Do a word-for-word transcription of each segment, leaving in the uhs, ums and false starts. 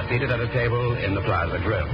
seated at a table in the Plaza Grill.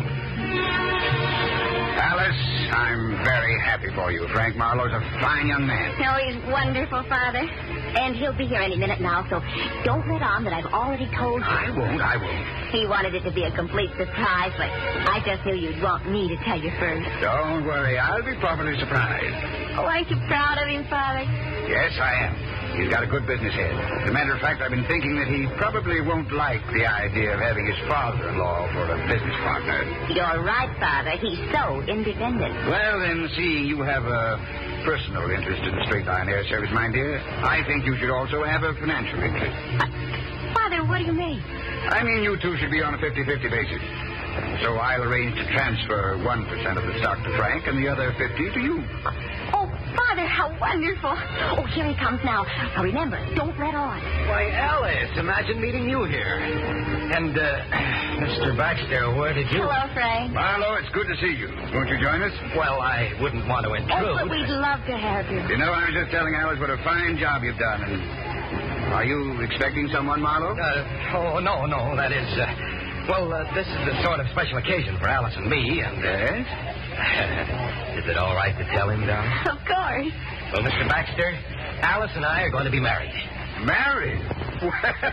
Alice, I'm very happy for you. Frank Marlowe's a fine young man. Oh, he's wonderful, Father. And he'll be here any minute now, so don't let on that I've already told you. I won't, I won't. He wanted it to be a complete surprise, but I just knew you'd want me to tell you first. Don't worry, I'll be properly surprised. Oh, aren't you proud of him, Father? Yes, I am. He's got a good business head. As a matter of fact, I've been thinking that he probably won't like the idea of having his father-in-law for a business partner. You're right, Father. He's so independent. Well, then, seeing you have a personal interest in the Straight Line Air Service, my dear, I think you should also have a financial interest. Uh, Father, what do you mean? I mean, you two should be on a fifty-fifty basis. So I'll arrange to transfer one percent of the stock to Frank and the other fifty to you. Oh, Father, how wonderful. Oh, here he comes now. Now, remember, don't let on. Why, Alice, imagine meeting you here. And, uh, Mister Baxter, where did you... Hello, Frank. Marlowe, it's good to see you. Won't you join us? Well, I wouldn't want to intrude. Oh, but we'd love to have you. You know, I was just telling Alice what a fine job you've done. And are you expecting someone, Marlowe? Uh, oh, no, no, that is... Uh, well, uh, this is a sort of special occasion for Alice and me, and... Yes? Is it all right to tell him, darling? Of course. Well, Mister Baxter, Alice and I are going to be married. Married? Well,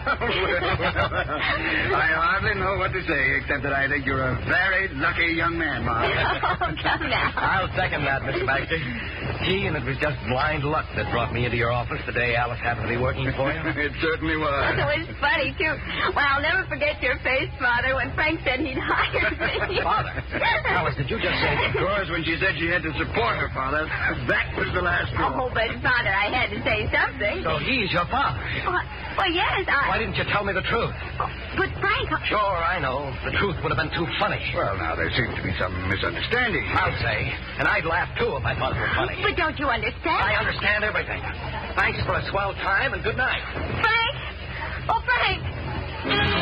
I hardly know what to say, except that I think you're a very lucky young man, Marlowe. Oh, come now. I'll second that, Mister Baxter. Gee, and it was just blind luck that brought me into your office the day Alice happened to be working for you. It certainly was. It was funny, too. Well, I'll never forget your face, Father, when Frank said he'd hired me. Father? Alice, did you just say... Of course, when she said she had to support her father, that was the last straw. Oh, but, Father, I had to say something. So he's your father? Well, well yes, I... Why didn't you tell me the truth? Oh, but, Frank... I... Sure, I know. The truth would have been too funny. Well, now, there seems to be some misunderstanding. I'll say. And I'd laugh, too, if I thought it was funny. But don't you understand? I understand everything. Thanks for a swell time, and good night. Frank! Oh, Frank!